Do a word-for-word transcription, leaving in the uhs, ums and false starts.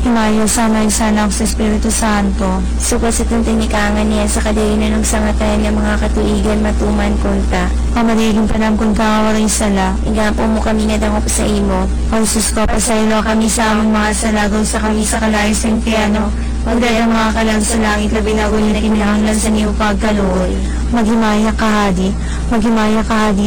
Himayo sana ay sana ako sa Espiritu Santo. Sukas at ang tinikangan niya sa kadilinan ng sangatayan ng mga katuigan matuman kunta. Pamaliging panam kung kawaray sala. Igapo mo kami na dangop sa imo. O Jesus ko, pasaylo kami sa aming mga salagaw sa kami sa kalayas ng piano. Magdala mga kalag sa langit na binago niya na kinahanglan sa niyo pagkaluoy. Maghimaya ka, Hadi. Maghimaya ka, Hadi.